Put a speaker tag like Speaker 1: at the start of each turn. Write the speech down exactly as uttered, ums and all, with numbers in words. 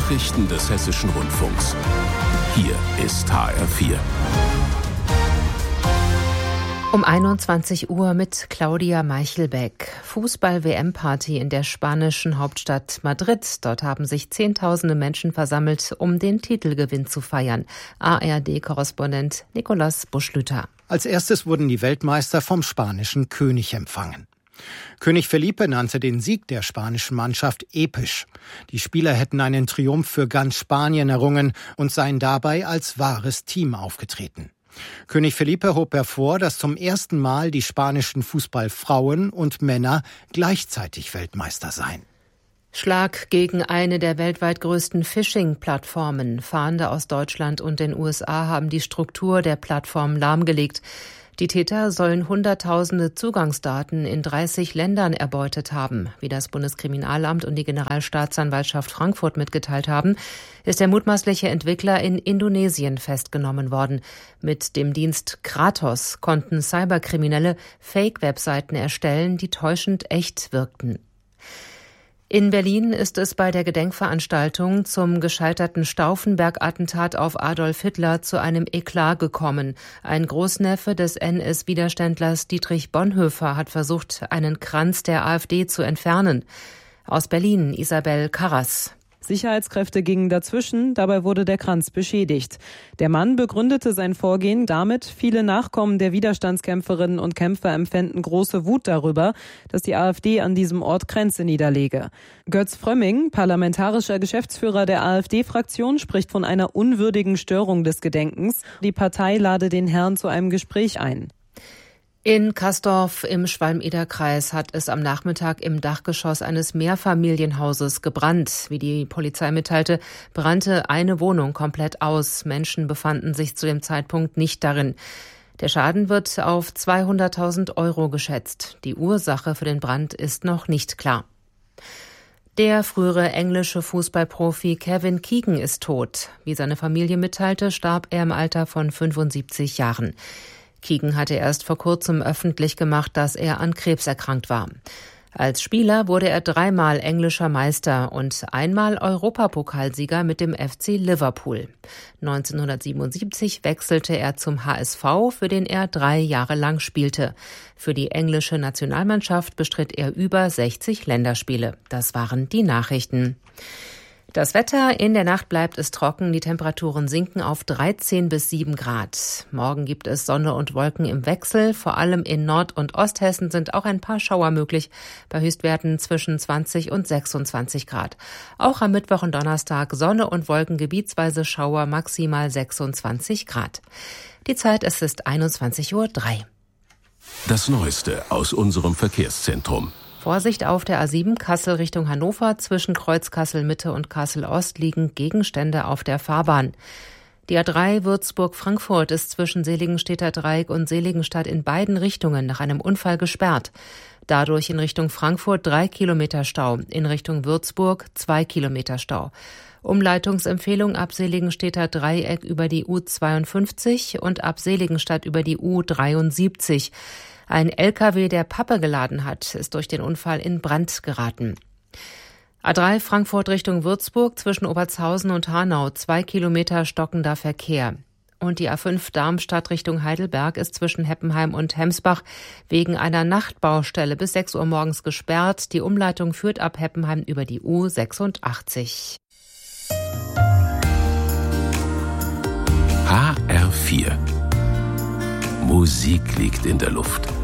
Speaker 1: Nachrichten des Hessischen Rundfunks. Hier ist H R vier.
Speaker 2: Um einundzwanzig Uhr mit Claudia Meichelbeck. Fußball-W M-Party in der spanischen Hauptstadt Madrid. Dort haben sich Zehntausende Menschen versammelt, um den Titelgewinn zu feiern. A R D-Korrespondent Nicolas Buschlüter.
Speaker 3: Als erstes wurden die Weltmeister vom spanischen König empfangen. König Felipe nannte den Sieg der spanischen Mannschaft episch. Die Spieler hätten einen Triumph für ganz Spanien errungen und seien dabei als wahres Team aufgetreten. König Felipe hob hervor, dass zum ersten Mal die spanischen Fußballfrauen und Männer gleichzeitig Weltmeister seien.
Speaker 2: Schlag gegen eine der weltweit größten Phishing-Plattformen. Fahnder aus Deutschland und den U S A haben die Struktur der Plattform lahmgelegt. Die Täter sollen Hunderttausende Zugangsdaten in dreißig Ländern erbeutet haben. Wie das Bundeskriminalamt und die Generalstaatsanwaltschaft Frankfurt mitgeteilt haben, ist der mutmaßliche Entwickler in Indonesien festgenommen worden. Mit dem Dienst Kratos konnten Cyberkriminelle Fake-Webseiten erstellen, die täuschend echt wirkten. In Berlin ist es bei der Gedenkveranstaltung zum gescheiterten Stauffenberg-Attentat auf Adolf Hitler zu einem Eklat gekommen. Ein Großneffe des N S-Widerständlers Dietrich Bonhoeffer hat versucht, einen Kranz der AfD zu entfernen. Aus Berlin, Isabel Karras.
Speaker 4: Sicherheitskräfte gingen dazwischen, dabei wurde der Kranz beschädigt. Der Mann begründete sein Vorgehen damit, viele Nachkommen der Widerstandskämpferinnen und Kämpfer empfänden große Wut darüber, dass die AfD an diesem Ort Kränze niederlege. Götz Frömming, parlamentarischer Geschäftsführer der AfD-Fraktion, spricht von einer unwürdigen Störung des Gedenkens. Die Partei lade den Herrn zu einem Gespräch ein.
Speaker 2: In Kastorf im Schwalm-Eder-Kreis hat es am Nachmittag im Dachgeschoss eines Mehrfamilienhauses gebrannt. Wie die Polizei mitteilte, brannte eine Wohnung komplett aus. Menschen befanden sich zu dem Zeitpunkt nicht darin. Der Schaden wird auf zweihunderttausend Euro geschätzt. Die Ursache für den Brand ist noch nicht klar. Der frühere englische Fußballprofi Kevin Keegan ist tot. Wie seine Familie mitteilte, starb er im Alter von fünfundsiebzig Jahren. Keegan hatte erst vor kurzem öffentlich gemacht, dass er an Krebs erkrankt war. Als Spieler wurde er dreimal englischer Meister und einmal Europapokalsieger mit dem F C Liverpool. neunzehnhundertsiebenundsiebzig wechselte er zum H S V, für den er drei Jahre lang spielte. Für die englische Nationalmannschaft bestritt er über sechzig Länderspiele. Das waren die Nachrichten. Das Wetter: In der Nacht bleibt es trocken, die Temperaturen sinken auf dreizehn bis sieben Grad. Morgen gibt es Sonne und Wolken im Wechsel. Vor allem in Nord- und Osthessen sind auch ein paar Schauer möglich, bei Höchstwerten zwischen zwanzig und sechsundzwanzig Grad. Auch am Mittwoch und Donnerstag Sonne und Wolken, gebietsweise Schauer, maximal sechsundzwanzig Grad. Die Zeit, es ist einundzwanzig Uhr drei.
Speaker 1: Das Neueste aus unserem Verkehrszentrum.
Speaker 2: Vorsicht auf der A sieben Kassel Richtung Hannover. Zwischen Kreuz Kassel Mitte und Kassel Ost liegen Gegenstände auf der Fahrbahn. Die A drei Würzburg-Frankfurt ist zwischen Seligenstädter Dreieck und Seligenstadt in beiden Richtungen nach einem Unfall gesperrt. Dadurch in Richtung Frankfurt drei Kilometer Stau, in Richtung Würzburg zwei Kilometer Stau. Umleitungsempfehlung ab Seligenstädter Dreieck über die U zweiundfünfzig und ab Seligenstadt über die U dreiundsiebzig. Ein L K W, der Pappe geladen hat, ist durch den Unfall in Brand geraten. A drei Frankfurt Richtung Würzburg zwischen Obertshausen und Hanau, zwei Kilometer stockender Verkehr. Und die A fünf Darmstadt Richtung Heidelberg ist zwischen Heppenheim und Hemsbach wegen einer Nachtbaustelle bis sechs Uhr morgens gesperrt. Die Umleitung führt ab Heppenheim über die U sechsundachtzig.
Speaker 1: H R vier. Musik liegt in der Luft.